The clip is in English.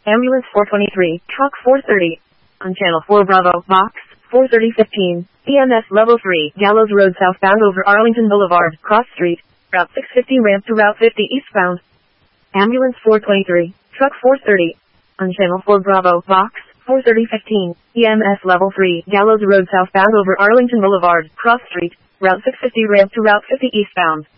Ambulance 423, Truck 430. On Channel 4 Bravo, Box 43015. EMS Level 3, Gallows Road southbound over Arlington Boulevard, Cross Street, Route 650 ramp to Route 50 eastbound. Ambulance 423, Truck 430. On Channel 4 Bravo, Box 43015. EMS Level 3, Gallows Road southbound over Arlington Boulevard, Cross Street, Route 650 ramp to Route 50 eastbound.